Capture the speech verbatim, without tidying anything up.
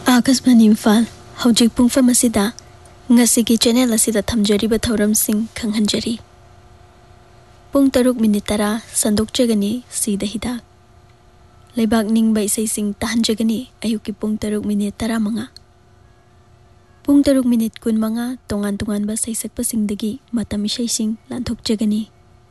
Akashvani Imphal हौजिक पुंगफम असिदा ngasi channel asida thamjariba thauramsing khanghanjari pung taruk minute tara sandokjagani sida hidak leibak ningba isaising tahanjagani ayuki pung taruk minute tara manga pung taruk minute kun manga tongan tongan ba saisak pasingdagi matam isaising lanthokjagani